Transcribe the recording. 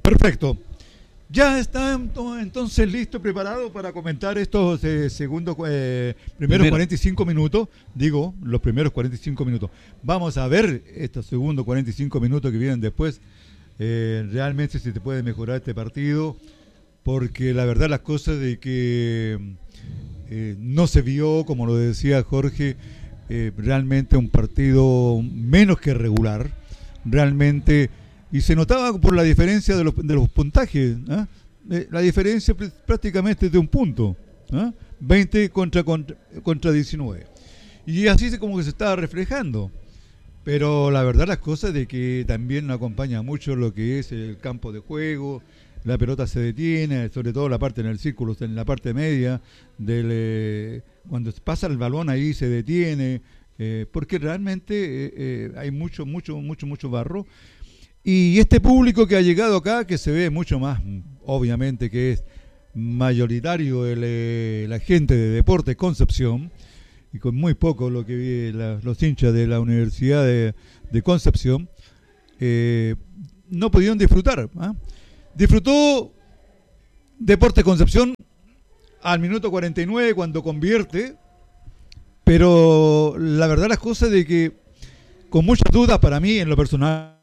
Perfecto. Ya está entonces listo, preparado para comentar estos primeros 45 minutos. Digo, los primeros 45 minutos. Vamos a ver estos segundos 45 minutos que vienen después. Realmente si te puede mejorar este partido. Porque la verdad las cosas de que no se vio, como lo decía Jorge, realmente un partido menos que regular. Realmente... Y se notaba por la diferencia de los puntajes, ¿eh? La diferencia prácticamente es de un punto, ¿eh? 20 contra 19. Y así es como que se estaba reflejando. Pero la verdad las cosas de que también nos acompaña mucho lo que es el campo de juego, la pelota se detiene, sobre todo la parte en el círculo, en la parte media, cuando pasa el balón ahí se detiene, porque realmente hay mucho barro. Y este público que ha llegado acá, que se ve mucho más, obviamente, que es mayoritario la gente de Deportes Concepción, y con muy poco lo que vi los hinchas de la Universidad de Concepción, no pudieron disfrutar. Disfrutó Deportes Concepción al minuto 49 cuando convierte, pero la verdad las cosas de que con muchas dudas para mí en lo personal,